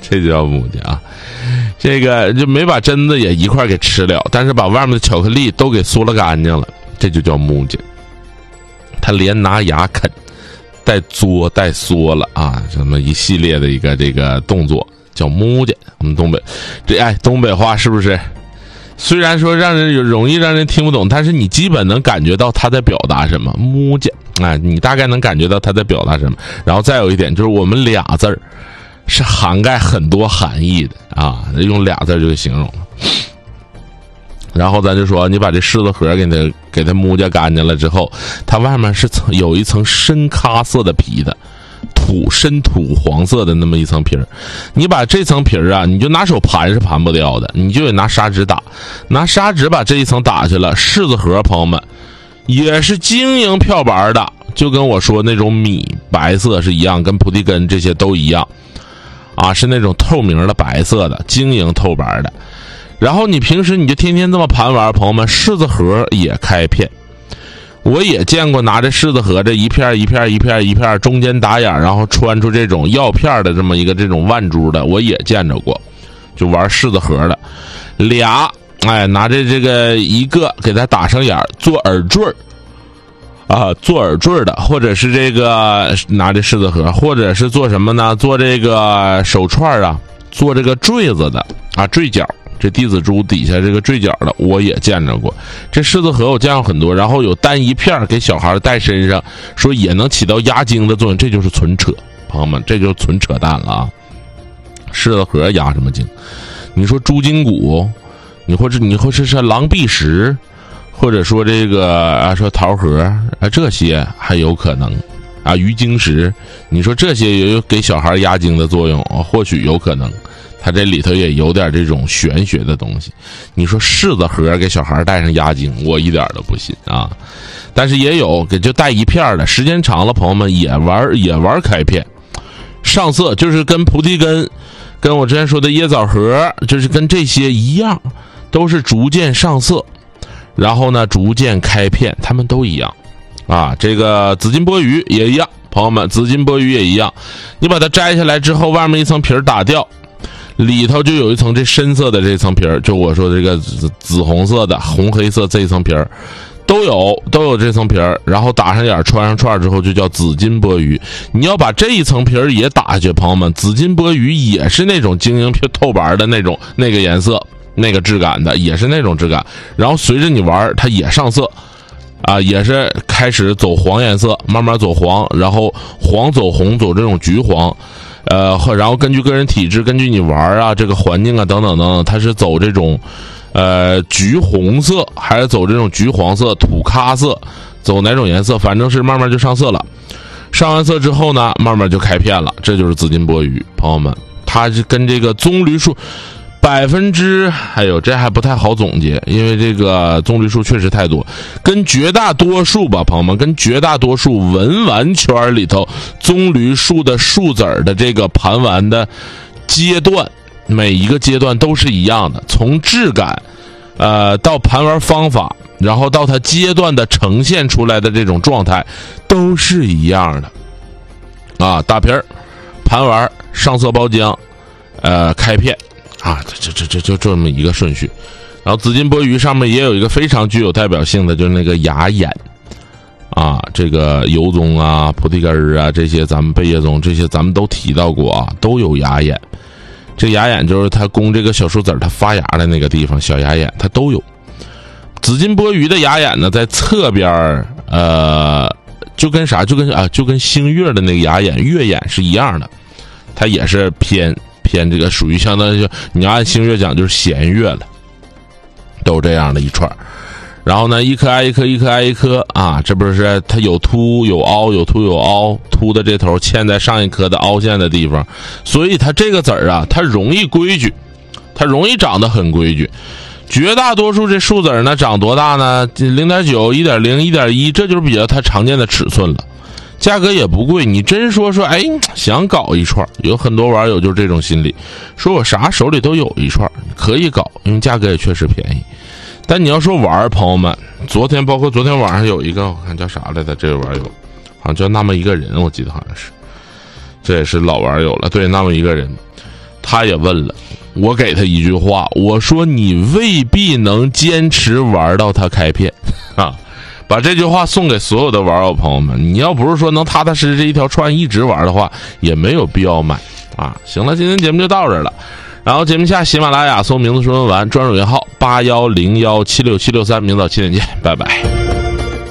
这就叫木匠啊。这个就没把榛子也一块给吃了，但是把外面的巧克力都给嗦了干净了，这就叫木匠。他连拿牙啃带嘬带嗦了啊，这么一系列的一个这个动作叫木匠。我们东北东北话是不是虽然说容易让人听不懂，但是你基本能感觉到他在表达什么。木匠你大概能感觉到他在表达什么。然后再有一点就是我们俩字儿是涵盖很多含义的啊，用俩字就给形容了。然后咱就说，你把这柿子核给它木匠干净了之后，它外面是有一层深咖色的皮的，深土黄色的那么一层皮儿。你把这层皮儿啊，你就拿手盘是盘不掉的，你就得拿砂纸打，拿砂纸把这一层打去了。柿子核朋友们也是晶莹漂白的，就跟我说那种米白色是一样，跟菩提根这些都一样啊，是那种透明的白色的，晶莹透白的。然后你平时你就天天这么盘玩，朋友们，柿子核也开片。我也见过拿着柿子核这一片一片一片一片中间打眼，然后穿出这种药片的这么一个这种腕珠的，我也见着过，就玩柿子核的。俩拿着这个一个给它打上眼做耳坠啊，做耳坠的，或者是这个拿着柿子核，或者是做什么呢？做这个手串啊，做这个坠子的啊，坠角。这弟子珠底下这个坠角的我也见着过。这柿子核我见过很多，然后有单一片给小孩戴身上，说也能起到压惊的作用，这就是纯扯，朋友们，这就是纯扯淡了啊！柿子核压什么惊？你说猪筋骨，你或者是狼筚石，或者说这个说桃核这些还有可能啊，鱼精石，你说这些也有给小孩压惊的作用或许有可能。它这里头也有点这种玄学的东西。你说柿子核给小孩戴上压惊，我一点都不信啊。但是也有给就带一片的，时间长了朋友们也玩开片上色，就是跟菩提根跟我之前说的椰枣核就是跟这些一样，都是逐渐上色，然后呢逐渐开片，它们都一样啊。这个紫金钵盂也一样，朋友们，紫金钵盂也一样，你把它摘下来之后，外面一层皮打掉，里头就有一层这深色的这层皮儿，就我说的这个紫红色的红黑色这一层皮儿都有这层皮儿，然后打上眼穿上串之后就叫紫金钵盂。你要把这一层皮儿也打下去，朋友们，紫金钵盂也是那种晶莹透白的那种那个颜色那个质感的，也是那种质感，然后随着你玩它也上色啊，也是开始走黄颜色，慢慢走黄，然后黄走红，走这种橘黄。然后根据个人体质，根据你玩啊这个环境啊等等等等，它是走这种橘红色，还是走这种橘黄色、土咖色，走哪种颜色，反正是慢慢就上色了。上完色之后呢，慢慢就开片了，这就是紫金钵盂，朋友们，它是跟这个棕榈树这还不太好总结，因为这个棕榈树确实太多，跟绝大多数吧，朋友们，跟绝大多数文玩圈里头棕榈树的树籽的这个盘玩的阶段，每一个阶段都是一样的，从质感到盘玩方法，然后到它阶段的呈现出来的这种状态都是一样的啊，打皮儿盘玩上色包浆开片啊，就这么一个顺序。然后紫金钵盂上面也有一个非常具有代表性的，就是那个牙眼啊，这个油宗啊、菩提根啊，这些咱们贝叶宗这些咱们都提到过啊，都有牙眼。这牙眼就是它供这个小树籽它发芽的那个地方，小牙眼它都有。紫金钵盂的牙眼呢，在侧边就跟星月的那个牙眼月眼是一样的，它也是偏这个属于相当于你要按星月讲就是弦月了，都这样的一串。然后呢，一颗挨一颗，一颗挨一颗啊，这不是它有凸有凹，有凸有凹，凸的这头嵌在上一颗的凹陷的地方，所以它这个籽儿啊，它容易规矩，它容易长得很规矩。绝大多数这树籽呢，长多大呢？ 0.9、1.0、1.1，这就是比较它常见的尺寸了。价格也不贵，你真说想搞一串，有很多网友就是这种心理，说我啥手里都有一串，可以搞，因为价格也确实便宜。但你要说玩，朋友们，包括昨天晚上有一个，我看叫啥来的，这个网友好像叫那么一个人，我记得好像是，这也是老网友了，对，那么一个人， 他也问了，我给他一句话，我说你未必能坚持玩到它开片啊。把这句话送给所有的玩友朋友们，你要不是说能踏踏实实这一条串一直玩的话，也没有必要买啊。行了，今天节目就到这儿了。然后节目下喜马拉雅搜名字说文完，专属约号8101767663，明早7点见，拜拜。